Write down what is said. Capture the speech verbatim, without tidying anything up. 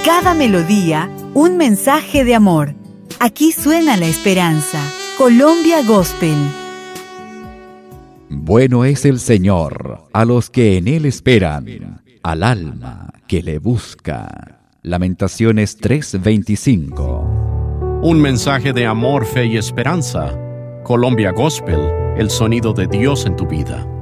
cada melodía, un mensaje de amor. Aquí suena la esperanza. Colombia Gospel. Bueno es el Señor a los que en Él esperan, al alma que le busca. Lamentaciones tres veinticinco. Un mensaje de amor, fe y esperanza. Colombia Gospel, el sonido de Dios en tu vida.